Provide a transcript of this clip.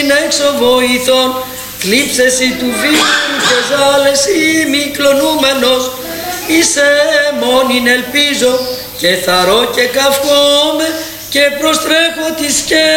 την έξω βοηθών. Κλείψεσαι του βίου και ζάλεσαι μη κλονούμενος. Είσαι μόνην ελπίζω και θαρώ και καυχόμαι και προστρέχω τη σκέψη.